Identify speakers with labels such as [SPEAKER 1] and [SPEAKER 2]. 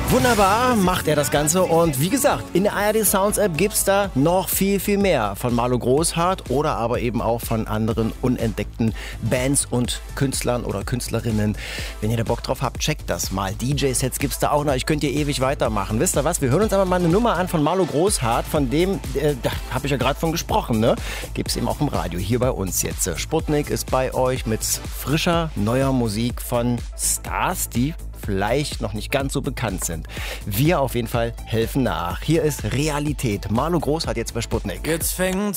[SPEAKER 1] Wunderbar macht er das Ganze und wie gesagt, in der ARD Sounds App gibt's da noch viel, viel mehr von Marlo Großhardt oder aber eben auch von anderen unentdeckten Bands und Künstlern oder Künstlerinnen. Wenn ihr da Bock drauf habt, checkt das mal. DJ-Sets gibt's da auch noch. Ich könnte ewig weitermachen. Wisst ihr was? Wir hören uns aber mal eine Nummer an von Marlo Großhardt, von dem, da habe ich ja gerade von gesprochen, ne? Gibt's eben auch im Radio, hier bei uns jetzt. Sputnik ist bei euch mit frischer, neuer Musik von Stars, die vielleicht noch nicht ganz so bekannt sind. Wir auf jeden Fall helfen nach. Hier ist Realität. Marlo Großhardt jetzt bei Sputnik.
[SPEAKER 2] Jetzt fängt